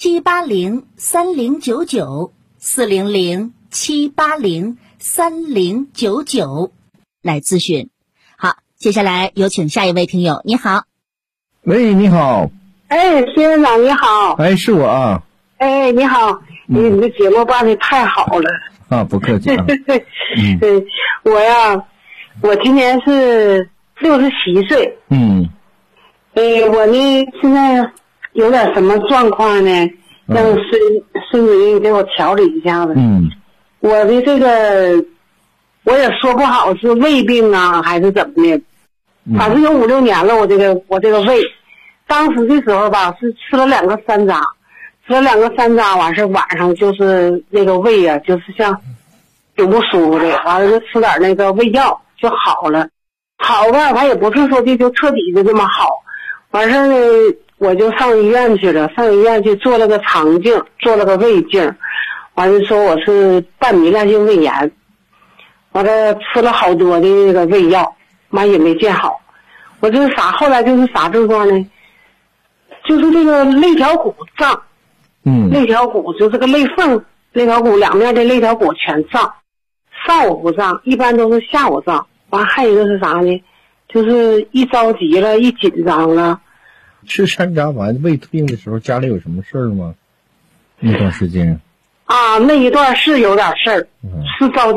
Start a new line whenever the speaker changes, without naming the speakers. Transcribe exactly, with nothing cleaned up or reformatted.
七八零三零九九四零零七八零三零九九来咨询。好，接下来有请下一位听友。你好。
喂，你好。
哎，孙院长你好。
哎，是我啊。
哎，你好，你你的节目办的太好了。
啊，不客气啊。
嗯，对，我呀，我今年是六十七岁。
嗯。
哎，我呢现在有点什么状况呢？让孙孙主任给我调理一下子。
嗯。
我的这个，我也说不好是胃病啊，还是怎么的，反正有五六年了。我这个我这个胃，当时的时候吧，是吃了两个山楂，吃了两个山楂，完事晚上就是那个胃啊，就是像挺不舒服的，完了就吃点那个胃药就好了。好吧，他也不是说的就彻底的这么好。完事呢，我就上医院去了，上医院去做了个肠镜，做了个胃镜。完了说我是半糜烂性胃炎，完了吃了好多的那个胃药，完也没见好。我这是啥？后来就是啥症状呢？就是这个肋条骨胀，
嗯，
肋条骨就这个肋缝，肋条骨两面的肋条骨全胀。上午不胀，一般都是下午胀。完还有一个是啥呢？就是一着急了，一紧张了。
吃山楂丸胃病的时候，家里有什么事儿吗？那段时间。
啊，那一段是有点事儿，是着急。